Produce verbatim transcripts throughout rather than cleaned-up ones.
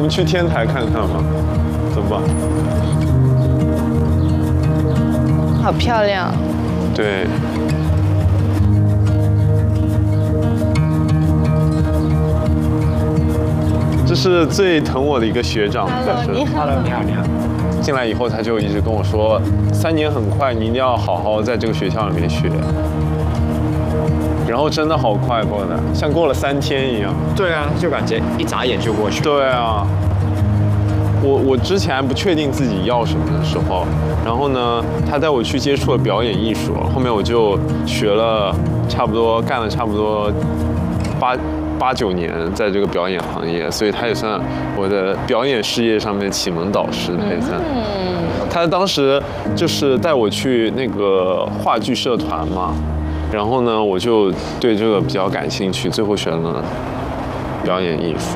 们去天台看看吧，走吧。 好漂亮。 对。这是最疼我的一个学长。 Hello， 你好。 你好，你好。 进来以后，他就一直跟我说，三年很快，你一定要好好在这个学校里面学。然后真的好快过的，像过了三天一样。 对啊，就感觉一眨眼就过去。 对啊。我我之前还不确定自己要什么的时候，然后呢，他带我去接触了表演艺术，后面我就学了差不多，干了差不多八八九年在这个表演行业，所以他也算我的表演事业上面的启蒙导师，他也算。嗯。他当时就是带我去那个话剧社团嘛，然后呢，我就对这个比较感兴趣，最后选了表演艺术。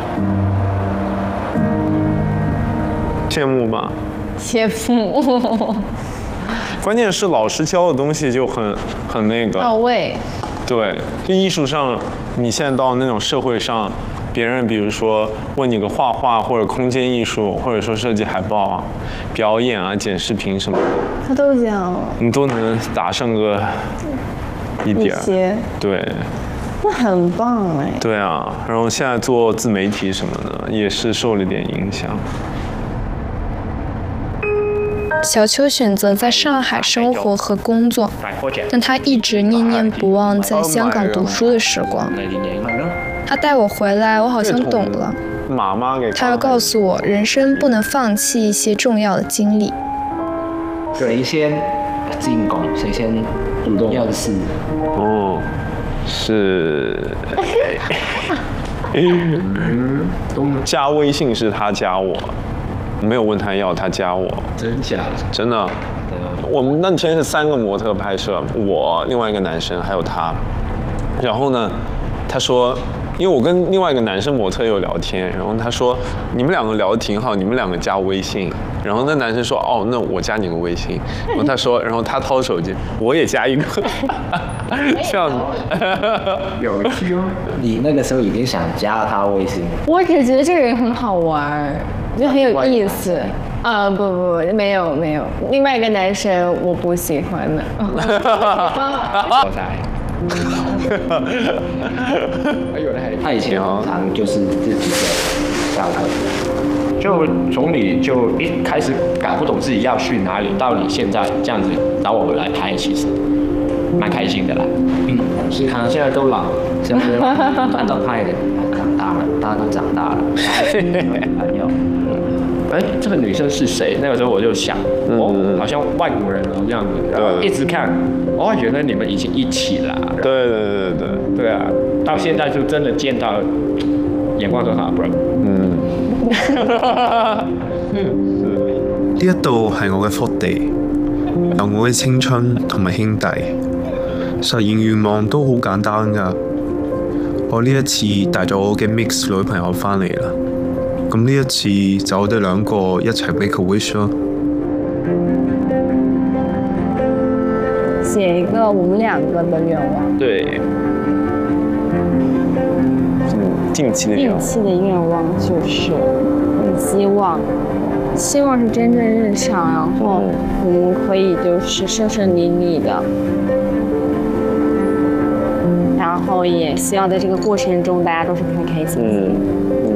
羡慕吧？ 羡慕。 关键是老师教的东西就很很那个到位。 对，就艺术上，你现在到那种社会上，别人比如说问你个画画或者空间艺术，或者说设计海报啊、表演啊、剪视频什么的， 他都讲， 你都能打上个一点。 一些。 对。 那很棒哎。 对啊，然后现在做自媒体什么的，也是受了点影响。 小邱选择在上海生活和工作，但他一直念念不忘在香港读书的时光。他带我回來，我好像懂了。他要告訴我，人生不能放棄一些重要的經歷。 誰先進攻，誰先主動要試。 哦，是。加微信是他加我。没有问他要，他加我。 真假的？ 真的。我们那天是三个模特拍摄，我另外一个男生还有他。然后呢，他说，因为我跟另外一个男生模特有聊天，然后他说你们两个聊得挺好，你们两个加微信。然后那男生说哦，那我加你个微信。然后他说，然后他掏手机，我也加一个。这样子。 有趣哦。你那个时候已经想加他微信？ 我只觉得这个人很好玩。就很有意思啊、呃！不不不，没有没有，另外一个男生我不喜欢的。 他以前常常就是自己在上课， 就从你就一开始搞不懂自己要去哪里，到你现在这样子找我回来拍，其实蛮开心的啦。 嗯，是他现在都老，现在看到他也长大了，大家都长大了，朋友。 哎，这个女生是谁？那个时候我就想，哦，好像外国人哦这样子，然后一直看，哦，原来你们已經一起啦。 對對對對對啊，到現在就真的見到，眼光很好 ，bro。 嗯。 呢一度係我嘅福地，有我嘅青春同埋兄弟，實現願望都好簡單㗎。我呢一次帶咗我嘅 mix 女朋友返嚟啦。咁呢一次就我哋兩個一齊 make a wish 咯。 写一个我们两个的愿望。 对。近期的愿望。 近期的愿望就是很希望，希望是真正日常，然后我们可以就是顺顺利利的。然后也希望在这个过程中大家都是开开心心。 嗯，